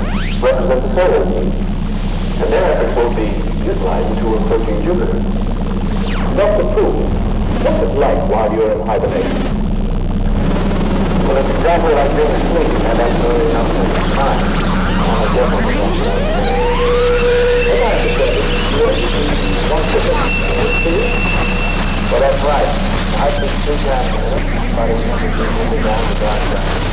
represent the solar system, and their efforts will be utilized to approaching Jupiter. Dr. Poole, what's it like while you're in hibernation? Well, it's exactly like being asleep and absolutely nothing time. On a different level. What I have to say is, once a minute, well, that's right. I think 3 times a minute, about 800 people down the drive.